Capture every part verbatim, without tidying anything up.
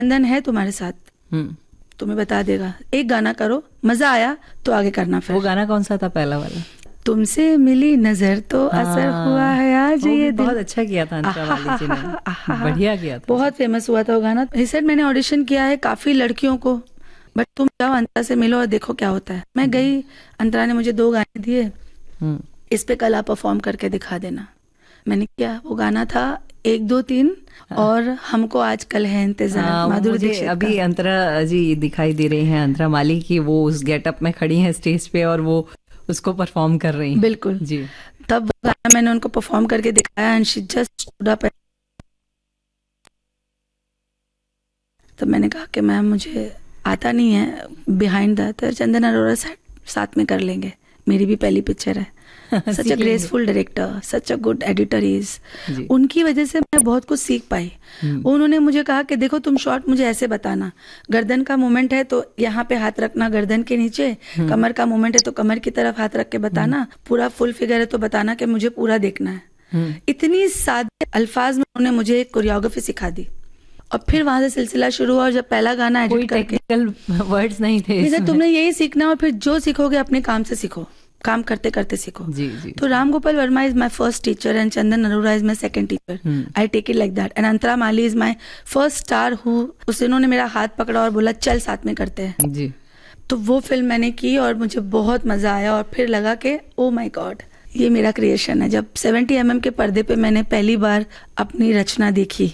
चंदन है तुम्हारे साथ, तुम्हें बता देगा, एक गाना करो, मजा आया तो आगे करना। फिर वो गाना कौन सा था पहला वाला? तुमसे मिली नजर तो हाँ, असर हुआ है आज ये दिल। बहुत अच्छा किया था अंतरा वाली जी ने, बढ़िया किया था, बहुत फेमस हुआ था वो गाना। ही सेड मैंने ऑडिशन किया है काफी लड़कियों को, बट तुम जाओ अंतरा से मिलो और देखो क्या होता है। मैं गई, अंतरा ने मुझे दो गाने दिए, इस पे कल आप परफॉर्म करके दिखा देना। मैंने किया, वो गाना था एक दो तीन और हमको आज कल है इंतजार, माधुरी दीक्षित का। अभी अंतरा जी दिखाई दे रही हैं, अंतरा माली की, वो उस गेटअप में खड़ी हैं स्टेज पे और वो उसको परफॉर्म कर रही हैं। बिल्कुल जी। तब वो गाना मैंने उनको परफॉर्म करके दिखाया and she just stood up. तब मैंने कहा कि मैम मुझे आता नहीं है बिहाइंड दैट, चंदन अरोड़ा साथ में कर लेंगे, मेरी भी पहली पिक्चर है। सच अ graceful director, such a good editor is. उनकी वजह से मैं बहुत कुछ सीख पाई। उन्होंने मुझे कहा कि देखो तुम शॉट मुझे ऐसे बताना, गर्दन का मूवमेंट है तो यहाँ पे हाथ रखना गर्दन के नीचे, कमर का मूवमेंट है तो कमर की तरफ हाथ रख के बताना, पूरा फुल फिगर है तो बताना कि मुझे पूरा देखना है। इतनी सादे अल्फाज में उन्होंने मुझे एक कोरियोग्राफी सिखा दी और फिर वहां से सिलसिला शुरू हुआ। और जब पहला गाना एडिट करके, टेक्निकल वर्ड्स नहीं थे, तुमने यही सीखना और फिर जो सीखोगे अपने काम से सीखो, काम करते करते सीखो। जी, जी, तो Ram Gopal Verma is my first teacher and Chandan Arora is my second teacher. I take it like that. And Antara Mali is my first star who, उस उन्होंने मेरा हाथ पकड़ा और बोला चल साथ में करते हैं जी। तो वो फिल्म मैंने की और मुझे बहुत मजा आया और फिर लगा कि ओ माय गॉड ये मेरा क्रिएशन है। जब सेवेंटी एम एम के पर्दे पे मैंने पहली बार अपनी रचना देखी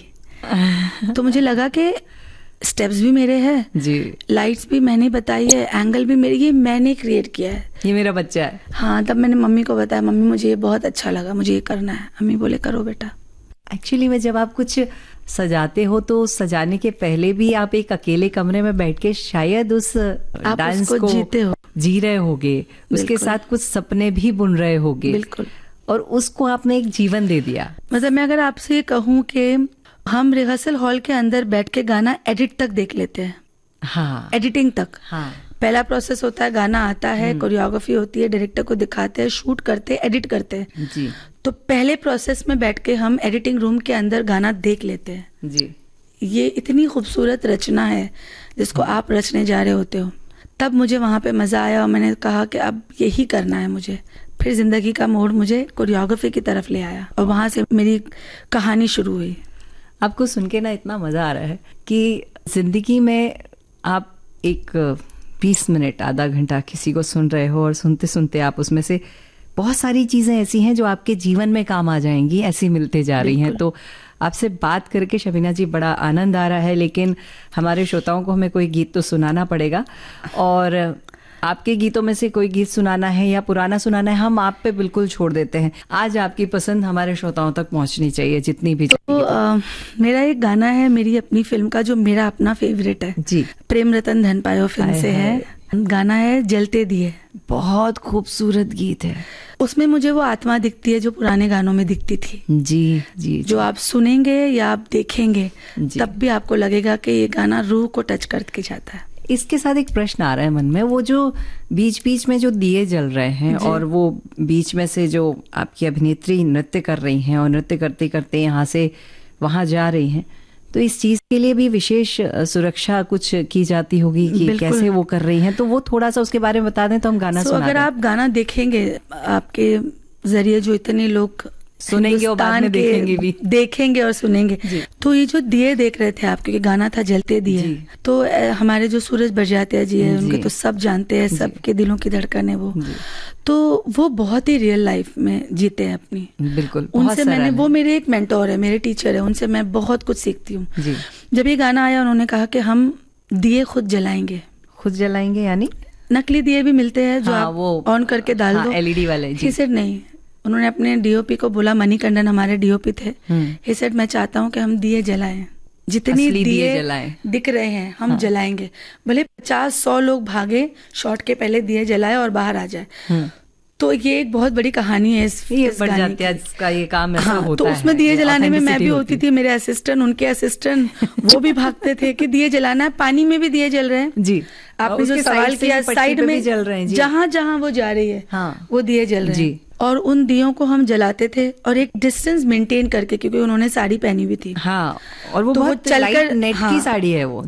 तो मुझे लगा कि स्टेप्स भी मेरे हैं जी, लाइट्स भी मैंने बताई है, एंगल भी मेरी, ये मैंने क्रिएट किया है, ये मेरा बच्चा है। हाँ, तब मैंने मम्मी को बताया, मम्मी मुझे ये बहुत अच्छा लगा, मुझे ये करना है। मम्मी बोले करो बेटा। एक्चुअली में जब आप कुछ सजाते हो तो सजाने के पहले भी आप एक अकेले कमरे में बैठ के शायद उस डांस को जीते हो, जी रहे होगे, उसके साथ कुछ सपने भी बुन रहे होगे। बिल्कुल। और उसको आपने एक जीवन दे दिया। मतलब मैं अगर आपसे कहूँ कि हम रिहर्सल हॉल के अंदर बैठ के गाना एडिट तक देख लेते हैं। हाँ, एडिटिंग तक। हाँ, पहला प्रोसेस होता है, गाना आता है, कोरियोग्राफी होती है, डायरेक्टर को दिखाते हैं, शूट करते हैं, एडिट करते हैं जी। तो पहले प्रोसेस में बैठ के हम एडिटिंग रूम के अंदर गाना देख लेते हैं जी। ये इतनी खूबसूरत रचना है जिसको आप रचने जा रहे होते हो। तब मुझे वहां पे मजा आया और मैंने कहा कि अब यही करना है मुझे। फिर जिंदगी का मोड़ मुझे कोरियोग्राफी की तरफ ले आया और वहां से मेरी कहानी शुरू हुई। आपको सुन के ना इतना मजा आ रहा है कि जिंदगी में आप एक बीस मिनट आधा घंटा किसी को सुन रहे हो और सुनते सुनते आप उसमें से बहुत सारी चीजें ऐसी हैं जो आपके जीवन में काम आ जाएंगी, ऐसी मिलते जा रही हैं। तो आपसे बात करके शबीना जी बड़ा आनंद आ रहा है, लेकिन हमारे श्रोताओं को हमें कोई गीत तो सुनाना पड़ेगा और आपके गीतों में से कोई गीत सुनाना है या पुराना सुनाना है, हम आप पे बिल्कुल छोड़ देते हैं। आज आपकी पसंद हमारे श्रोताओं तक पहुंचनी चाहिए जितनी भी। तो आ, मेरा एक गाना है मेरी अपनी फिल्म का जो मेरा अपना फेवरेट है जी, प्रेम रतन धन पायो फिल्म से है, गाना है जलते दिए। बहुत खूबसूरत गीत है। उसमें मुझे वो आत्मा दिखती है जो पुराने गानों में दिखती थी। जी जी, जो आप सुनेंगे या आप देखेंगे तब भी आपको लगेगा कि ये गाना रूह को टच करके जाता है। इसके साथ एक प्रश्न आ रहा है मन में, वो जो बीच बीच में जो दिए जल रहे हैं और वो बीच में से जो आपकी अभिनेत्री नृत्य कर रही हैं और नृत्य करते करते यहाँ से वहां जा रही हैं, तो इस चीज के लिए भी विशेष सुरक्षा कुछ की जाती होगी कि कैसे वो कर रही हैं, तो वो थोड़ा सा उसके बारे में बता दें तो हम गाना सुना दें। अगर आप गाना देखेंगे आपके जरिए जो इतने लोग सुनेंगे और बाद में देखेंगे भी, देखेंगे और सुनेंगे, तो ये जो दिए देख रहे थे आप, क्योंकि गाना था जलते दिए, तो हमारे जो सूरज बरजात्या जी है उनके तो सब जानते हैं, सबके दिलों की धड़कन है वो, तो वो बहुत ही रियल लाइफ में जीते हैं अपनी। बिल्कुल, उनसे मैंने, वो मेरे एक मेंटोर है, मेरे टीचर है, उनसे मैं बहुत कुछ सीखती हूँ। जब ये गाना आया उन्होंने कहा कि हम दिए खुद जलाएंगे। खुद जलाएंगे यानी नकली दिए भी मिलते हैं जो आप ऑन करके डाल दो, एलईडी वाले। ही सेड नहीं, उन्होंने अपने डीओपी को बोला, मणिकंदन हमारे डीओपी थे, ही सेड मैं चाहता हूँ कि हम दिए जलाएं, जितनी दिए, दिए जलाएं दिख रहे हैं हम हाँ। जलाएंगे, भले पचास सौ लोग भागे शॉट के पहले दिए जलाए और बाहर आ जाए। तो ये एक बहुत बड़ी कहानी है इस, ये इस बढ़ गाने जाती है की। इसका ये काम ऐसा हाँ, होता तो है। उसमें दिए जलाने में मैं भी authenticity होती थी, मेरे असिस्टेंट उनके असिस्टेंट वो भी भागते थे कि दिए जलाना है, पानी में भी दिए जल रहे हैं जी। आपने जो उसके सवाल साइड से किया, भी पट्टी साइड पे में भी जल रहे हैं जी। जहां जहां वो जा रही है हाँ। वो दिए जल रहे जी। हैं, और उन दियों को हम जलाते थे और एक डिस्टेंस मेंटेन करके, क्योंकि उन्होंने साड़ी पहनी हुई थी। हाँ, और वो तो वो बहुत चलकर- लाइट नेट हाँ। की साड़ी है वो।